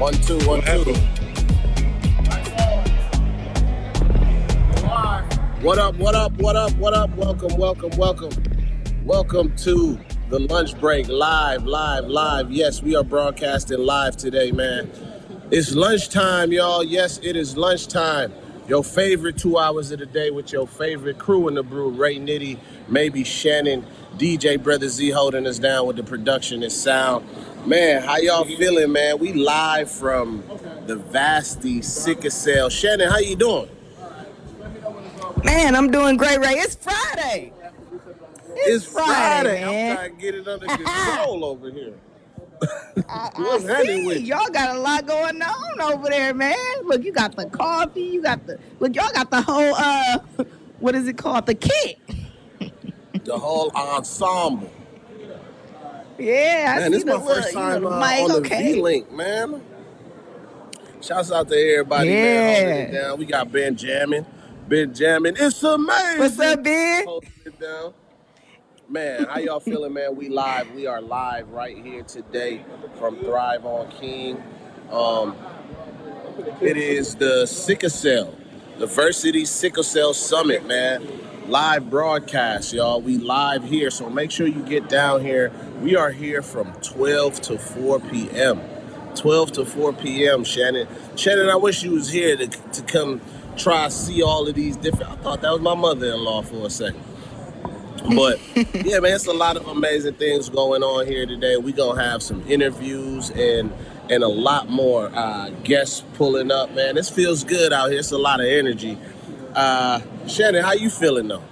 One, two, one, What two. happened? What up, what up, what up, what up? Welcome, welcome, welcome. Welcome to the lunch break live. Yes, we are broadcasting live today, man. It's lunchtime, y'all. Yes, it is lunchtime. Your favorite 2 hours of the day with your favorite crew in the brew. Ray Nitty, maybe Shannon, DJ Brother Z holding us down with the production and sound. Man, how y'all feeling, man? We live from the Vasty Sickle Cell. Shannon, how you doing? Man, I'm doing great, Ray. It's Friday. It's Friday. I'm man. trying to get it under control over here. I What's happening see. with you? Y'all got a lot going on over there, man. Look, you got the coffee. Y'all got the whole what is it called? The kit. The whole ensemble. Yeah, I Man, this see is the my first look. time The mic. on the Okay. V-Link, man. Shouts out to everybody, man, holding it Yeah. down. We got Ben jamming. It's amazing. What's up, Ben? Holding it down. Man, how y'all feeling, man? We live. We are live right here today from Thrive on King. It is the Sickle Cell, the Varsity Sickle Cell Summit, man. Live broadcast, y'all. We live here, so make sure you get down here. We are here from 12 to 4 p.m. 12 to 4 p.m., Shannon. Shannon, I wish you was here to come try to see all of these different... I thought that was my mother-in-law for a second. But, yeah, man, it's a lot of amazing things going on here today. We're going to have some interviews and a lot more guests pulling up, man. This feels good out here. It's a lot of energy. Shannon, how you feeling, though?